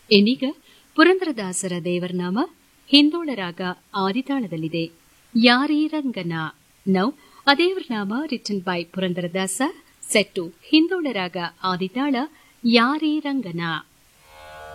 ಇನ್ನೀಗ ಪುರಂದರದಾಸರ ದೇವರನಾಮ ಹಿಂದೋಳ ರಾಗ ಆದಿತಾಳದಲ್ಲಿದೆ. ಯಾರೀ ರಂಗನ. Now a ದೇವರನಾಮ written by Purandaradasa set to Hindola ರಾಗ ಆದಿತಾಳ ಯಾರೀ ರಂಗನ.